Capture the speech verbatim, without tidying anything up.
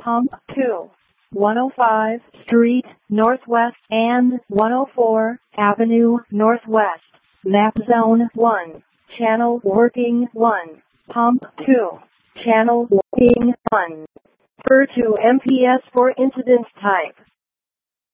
Pump two. one oh five Street Northwest and one oh four Avenue Northwest. Map Zone one. Channel working one. Pump two. Channel working one. Refer to M P S for incident type.